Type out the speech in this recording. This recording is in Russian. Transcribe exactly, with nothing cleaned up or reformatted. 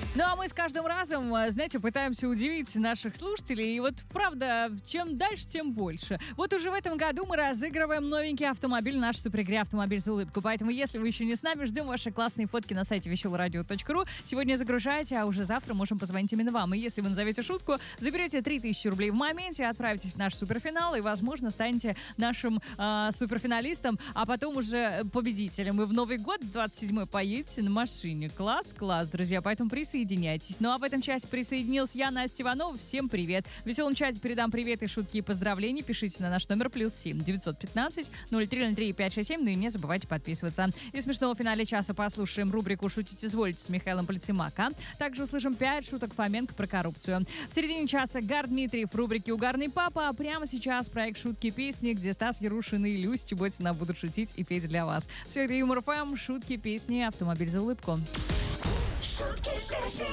Ну, а мы с каждым разом, знаете, пытаемся удивить наших слушателей. И вот, правда, чем дальше, тем больше. Вот уже в этом году мы разыгрываем новенький автомобиль в нашей суперигре «Автомобиль за улыбку». Поэтому, если вы еще не с нами, ждем ваши классные фотки на сайте веселое радио точка ру. Сегодня загружайте, а уже завтра можем позвонить именно вам. И если вы назовете шутку, заберете три тысячи рублей в моменте, отправитесь в наш суперфинал и, возможно, станете нашим э, суперфиналистом, а потом уже победителем. И в Новый год, двадцать седьмой, поедете на машине. Класс, класс, друзья. Поэтому присоединяйтесь. Ну а в этом часе присоединилась я, Настя Иванова. Всем привет. В веселом чате передам привет и шутки и поздравления. Пишите на наш номер плюс семь девятьсот пятнадцать ноль три ноль три пять шесть семь. Ну и не забывайте подписываться. И смешного в финале часа послушаем рубрику «Шутить извольте» с Михаилом Полицемака. Также услышим пять шуток Фоменко про коррупцию. В середине часа Гар Дмитриев в рубрике «Угарный папа». А прямо сейчас проект «Шутки и песни», где Стас Ярушин и Люся Чеботина будут шутить и петь для вас. Все это Юмор ФМ, шутки, песни, автомобиль за улыбку. Шутки, песни.